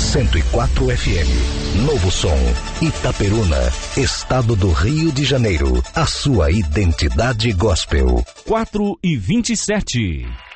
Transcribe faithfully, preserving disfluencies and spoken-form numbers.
cento e quatro F M. Novo Som. Itaperuna, Estado do Rio de Janeiro. A sua identidade gospel. quatro e vinte e sete.